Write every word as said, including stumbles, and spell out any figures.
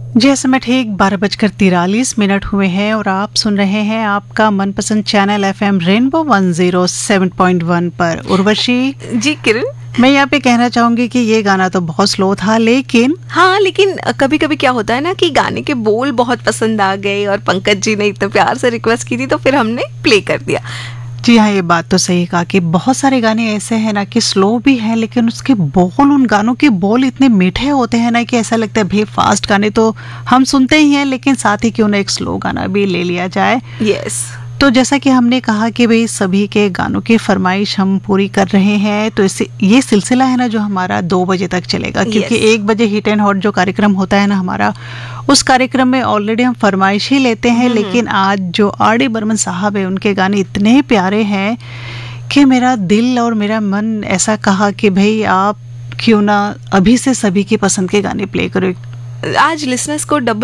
जी समय ठीक बारह बजकर तिरालीस मिनट हुए हैं और आप सुन रहे हैं आपका मनपसंद channel F M rainbow one zero seven point one पर। उर्वशी जी किरण, मैं यहाँ पे कहना चाहूंगी कि ये गाना तो बहुत स्लो था, लेकिन हाँ लेकिन कभी कभी क्या होता है ना कि गाने के बोल बहुत पसंद आ गए और पंकज जी ने इतने प्यार से रिक्वेस्ट की थी तो फिर हमने प्ले कर दिया। जी हाँ, ये बात तो सही कहा कि बहुत सारे गाने ऐसे हैं ना कि स्लो भी हैं, लेकिन उसके बोल, उन गानों के बोल इतने मीठे होते हैं ना कि ऐसा लगता है भाई फास्ट गाने तो हम सुनते ही हैं, लेकिन साथ ही क्यों ना एक स्लो गाना भी ले लिया जाए। यस, तो जैसा कि हमने कहा कि भाई सभी के गानों की फरमाइश हम पूरी कर रहे हैं, तो इसे ये सिलसिला है ना जो हमारा दो बजे तक चलेगा, क्योंकि Yes. एक बजे हिट एंड हॉट जो कार्यक्रम होता है ना हमारा, उस कार्यक्रम में ऑलरेडी हम फरमाइश ही लेते हैं, लेकिन आज जो आर डी बर्मन साहब है उनके गाने इतने प्यारे हैं कि मेरा दिल और मेरा मन ऐसा कहा कि भाई आप क्यों ना अभी से सभी की पसंद के गाने प्ले करो। आज लिसनर्स को डबल